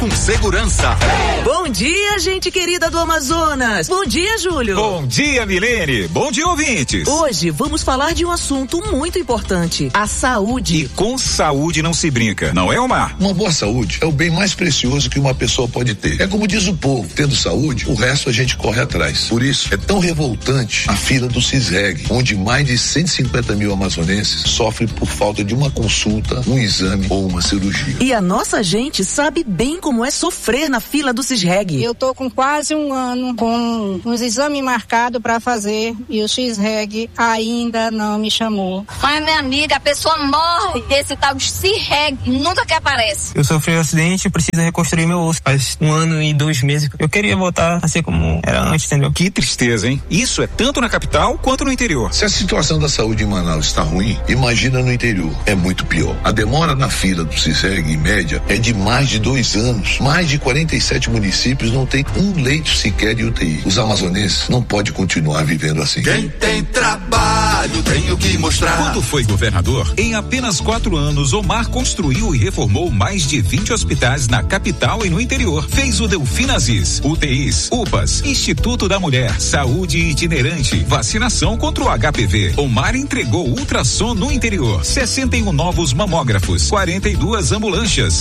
com segurança. Bom dia, gente querida do Amazonas. Bom dia, Júlio. Bom dia, Milene. Bom dia, ouvintes. Hoje vamos falar de um assunto muito importante, a saúde. E com saúde não se brinca, não é, Omar? Uma boa saúde é o bem mais precioso que uma pessoa pode ter. É como diz o povo, tendo saúde, o resto a gente corre atrás. Por isso, é tão revoltante a fila do CISREG, onde mais de 150 mil amazonenses sofrem por falta de uma consulta, um exame ou uma cirurgia. E a nossa gente sabe bem como é sofrer na fila do CISREG. Eu tô com quase um ano com os exames marcados para fazer e o CISREG ainda não me chamou. Mas, minha amiga, a pessoa morre desse tal de CISREG e nunca que aparece. Eu sofri um acidente e preciso reconstruir meu osso. Faz 1 ano e 2 meses. Eu queria voltar a ser como era antes, entendeu? Que tristeza, hein? Isso é tanto na capital quanto no interior. Se a situação da saúde em Manaus está ruim, imagina no interior. É muito pior. A demora na fila do CISREG, em média, é de mais de 2 anos. Mais de 47 municípios não tem um leito sequer de UTI. Os amazonenses não podem continuar vivendo assim. Quem tem trabalho tem o que mostrar. Quando foi governador, em apenas 4 anos, Omar construiu e reformou mais de 20 hospitais na capital e no interior. Fez o Delfinazis, UTIs, UPAs, Instituto da Mulher, saúde itinerante, vacinação contra o HPV. Omar entregou ultrassom no interior, 61 novos mamógrafos, 42 ambulâncias,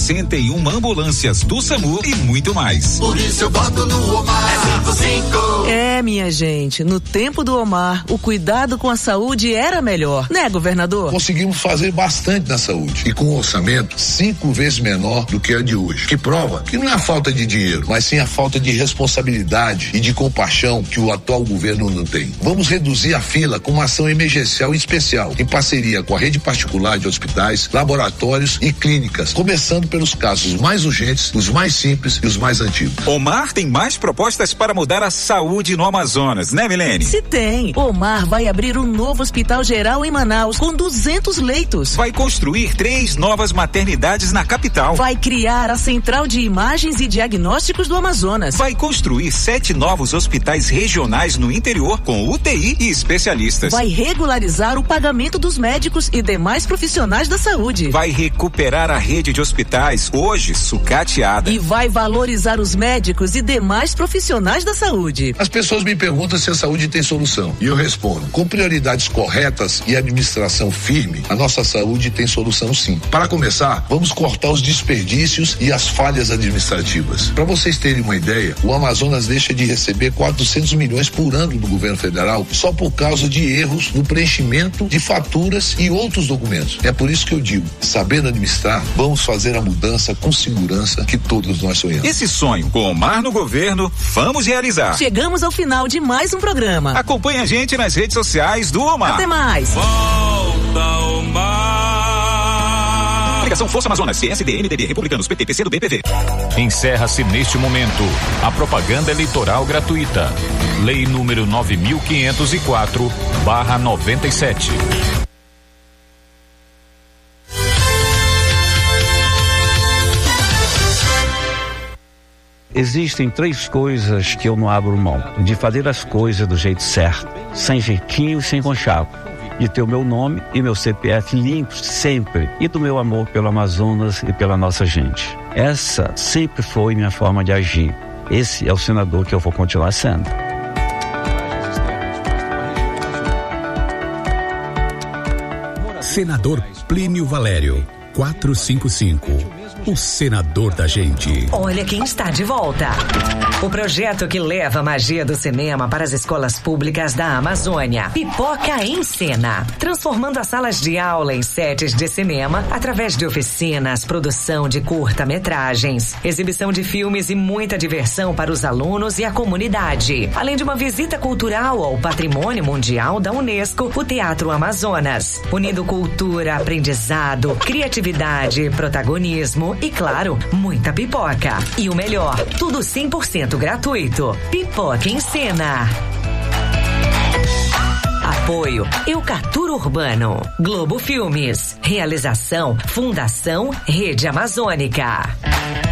61 ambulâncias do SAMU e muito mais. Por isso eu voto no Omar. É 55. É, minha gente, no tempo do Omar, o cuidado com a saúde era melhor, né, governador? Conseguimos fazer bastante na saúde e com um orçamento 5 vezes menor do que é de hoje, que prova que não é a falta de dinheiro, mas sim a falta de responsabilidade e de compaixão que o atual governo não tem. Vamos reduzir a fila com uma ação emergencial e especial, em parceria com a rede particular de hospitais, laboratórios e clínicas, começando pelos casos mais urgentes, os mais simples e os mais antigos. Omar tem mais propostas para mudar a saúde no Amazonas, né, Milene? Se tem. Omar vai abrir um novo hospital geral em Manaus com 200 leitos. Vai construir 3 novas maternidades na capital. Vai criar a Central de Imagens e Diagnósticos do Amazonas. Vai construir 7 novos hospitais regionais no interior com UTI e especialistas. Vai regularizar o pagamento dos médicos e demais profissionais da saúde. Vai recuperar a rede de hospitais, hoje sucateada. E vai valorizar os médicos e demais profissionais da saúde. As pessoas me perguntam se a saúde tem solução. E eu respondo, com prioridades corretas e administração firme, a nossa saúde tem solução sim. Para começar, vamos cortar os desperdícios e as falhas administrativas. Para vocês terem uma ideia, o Amazonas deixa de receber 400 milhões por ano do governo federal só por causa de erros no preenchimento de faturas e outros documentos. É por isso que eu digo, sabendo administrar, vamos fazer a mudança com segurança que todos nós sonhamos. Esse sonho, com Omar no governo, vamos realizar. Chegamos ao final de mais um programa. Acompanhe a gente nas redes sociais do Omar. Até mais. Volta, Omar. Ligação Força Amazonas, CSD, MDB, Republicanos, PT, PC do BPV. Encerra-se neste momento a propaganda eleitoral gratuita. Lei número 9504/97. Existem 3 coisas que eu não abro mão: de fazer as coisas do jeito certo, sem jeitinho e sem conchavo, de ter o meu nome e meu CPF limpos sempre, e do meu amor pelo Amazonas e pela nossa gente. Essa sempre foi minha forma de agir. Esse é o senador que eu vou continuar sendo. Senador Plínio Valério, 455. O senador da gente. Olha quem está de volta. O projeto que leva a magia do cinema para as escolas públicas da Amazônia. Pipoca em Cena. Transformando as salas de aula em sets de cinema através de oficinas, produção de curta-metragens, exibição de filmes e muita diversão para os alunos e a comunidade. Além de uma visita cultural ao Patrimônio Mundial da Unesco, o Teatro Amazonas. Unindo cultura, aprendizado, criatividade, protagonismo e, claro, muita pipoca. E o melhor, tudo 100% gratuito. Pipoca em Cena. Apoio Eucatur Urbano. Globo Filmes. Realização Fundação Rede Amazônica.